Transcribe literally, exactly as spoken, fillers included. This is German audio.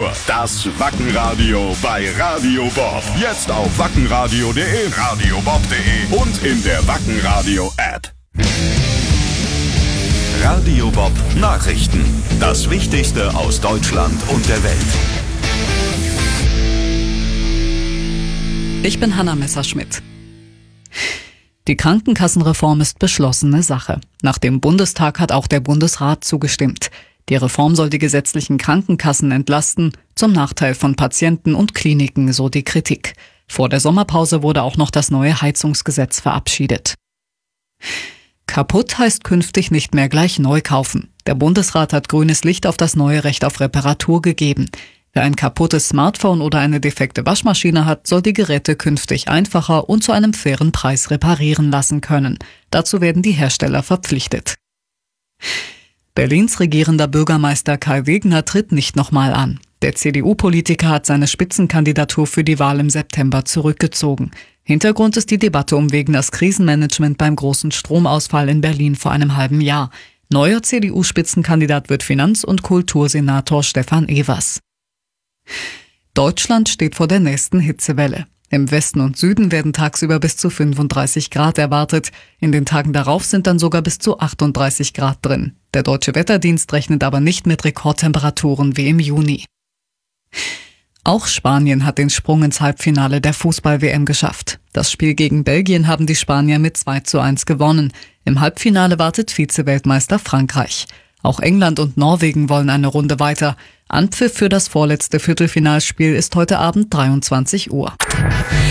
Uhr. Das Wackenradio bei Radio Bob. Jetzt auf wackenradio punkt de, radiobob punkt de und in der Wackenradio-App. Radio Bob Nachrichten. Das Wichtigste aus Deutschland und der Welt. Ich bin Hanna Messerschmidt. Die Krankenkassenreform ist beschlossene Sache. Nach dem Bundestag hat auch der Bundesrat zugestimmt. Die Reform soll die gesetzlichen Krankenkassen entlasten, zum Nachteil von Patienten und Kliniken, so die Kritik. Vor der Sommerpause wurde auch noch das neue Heizungsgesetz verabschiedet. Kaputt heißt künftig nicht mehr gleich neu kaufen. Der Bundesrat hat grünes Licht auf das neue Recht auf Reparatur gegeben. Wer ein kaputtes Smartphone oder eine defekte Waschmaschine hat, soll die Geräte künftig einfacher und zu einem fairen Preis reparieren lassen können. Dazu werden die Hersteller verpflichtet. Berlins regierender Bürgermeister Kai Wegner tritt nicht nochmal an. Der C D U-Politiker hat seine Spitzenkandidatur für die Wahl im September zurückgezogen. Hintergrund ist die Debatte um Wegners Krisenmanagement beim großen Stromausfall in Berlin vor einem halben Jahr. Neuer C D U-Spitzenkandidat wird Finanz- und Kultursenator Stefan Evers. Deutschland steht vor der nächsten Hitzewelle. Im Westen und Süden werden tagsüber bis zu fünfunddreißig Grad erwartet. In den Tagen darauf sind dann sogar bis zu achtunddreißig Grad drin. Der Deutsche Wetterdienst rechnet aber nicht mit Rekordtemperaturen wie im Juni. Auch Spanien hat den Sprung ins Halbfinale der Fußball-W M geschafft. Das Spiel gegen Belgien haben die Spanier mit zwei zu eins gewonnen. Im Halbfinale wartet Vize-Weltmeister Frankreich. Auch England und Norwegen wollen eine Runde weiter. Anpfiff für das vorletzte Viertelfinalspiel ist heute Abend dreiundzwanzig Uhr.